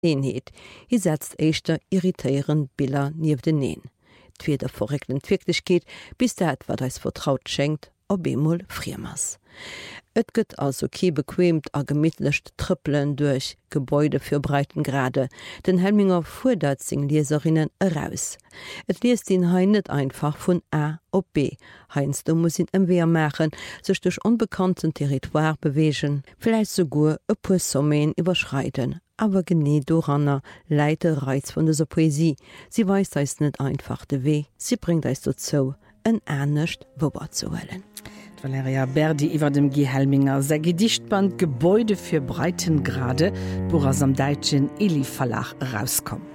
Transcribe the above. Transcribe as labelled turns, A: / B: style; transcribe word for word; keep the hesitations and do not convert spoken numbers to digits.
A: Eenheet. Hi setzt eichter irritéieren Biller nieef den Neen. D'wieder verrekten Wirklichkeit, bis der etwa das vertraut schenkt, ob emol Friemers. Et gëtt also ke bequemt a gemidlecht Trëppelen durch Gebäude für Breitengrade. Den Helminger fuhr dat sing Leserinnen heraus. Et liest ihn hein net einfach von A op B. Heinz, du muss ihn emwehr machen, sech durch unbekannten Territoire bewegen, vielleicht sogar e pu Sommen überschreiten. Aber genie doranner leite Reiz von dieser Poesie. Sie weist eis net einfach de weh, sie bringt eis dazu, en ernstcht wober zu wollen.
B: Valeria Berdi iwwer dem G. Helminger se Gedichtband Gebäude für Breitengrade, wo er am Deitschen Eli Verlag rauskommt.